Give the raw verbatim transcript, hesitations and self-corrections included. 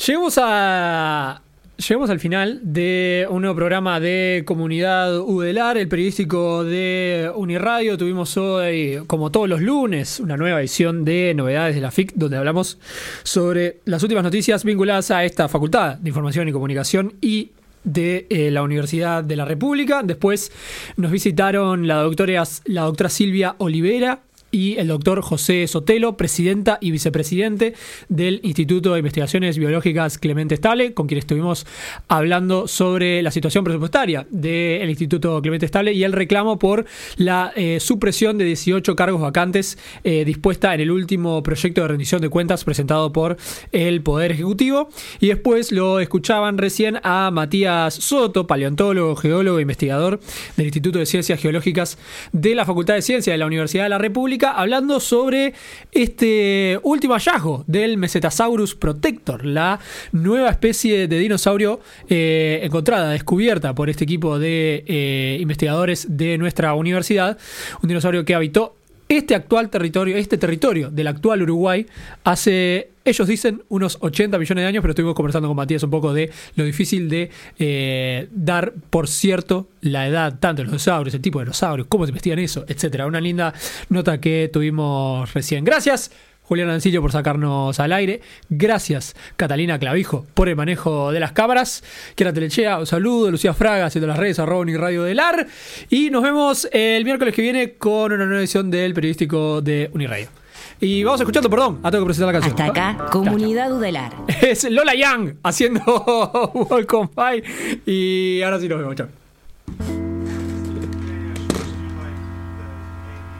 Llegamos a... Llegamos al final de un nuevo programa de Comunidad Udelar, el periodístico de Uniradio. Tuvimos hoy, como todos los lunes, una nueva edición de Novedades de la F I C, donde hablamos sobre las últimas noticias vinculadas a esta Facultad de Información y Comunicación y de eh, la Universidad de la República. Después nos visitaron la doctora, la doctora Silvia Olivera y el doctor José Sotelo, presidenta y vicepresidente del Instituto de Investigaciones Biológicas Clemente Estable, con quien estuvimos hablando sobre la situación presupuestaria del Instituto Clemente Estable y el reclamo por la eh, supresión de dieciocho cargos vacantes eh, dispuesta en el último proyecto de rendición de cuentas presentado por el Poder Ejecutivo. Y después lo escuchaban recién a Matías Soto, paleontólogo, geólogo e investigador del Instituto de Ciencias Geológicas de la Facultad de Ciencias de la Universidad de la República, hablando sobre este último hallazgo del Mesetasaurus protector, la nueva especie de dinosaurio eh, encontrada, descubierta por este equipo de eh, investigadores de nuestra universidad, un dinosaurio que habitó este actual territorio, este territorio del actual Uruguay hace, ellos dicen, unos ochenta millones de años, pero estuvimos conversando con Matías un poco de lo difícil de eh, dar por cierto la edad, tanto de los dinosaurios, el tipo de dinosaurios, cómo se investigan eso, etcétera. Una linda nota que tuvimos recién. Gracias, Julián Ancillo, por sacarnos al aire. Gracias, Catalina Clavijo, por el manejo de las cámaras. Kiara Telechea, un saludo. Lucía Fraga, haciendo las redes, arroba Uniradio del Ar. Y nos vemos el miércoles que viene con una nueva edición del periodístico de Uniradio. Y vamos escuchando, perdón, ah, tengo que presentar la canción. Hasta acá, ¿Ah? Comunidad Udelar. Es Lola Young haciendo Welcome Bye. Y ahora sí nos vemos, chao.